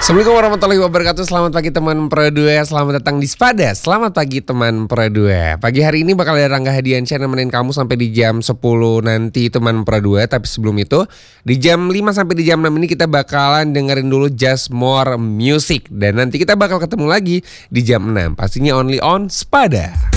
Assalamualaikum warahmatullahi wabarakatuh. Selamat pagi teman Pro 2. Selamat datang di Spada. Selamat pagi teman Pro 2. Pagi hari ini bakal ada Rangga Hadiansyah nemenin kamu sampai di jam 10 nanti teman Pro 2. Tapi sebelum itu di jam 5 sampai di jam 6 ini kita bakalan dengerin dulu Just More Music. Dan nanti kita bakal ketemu lagi di jam 6. Pastinya only on Spada.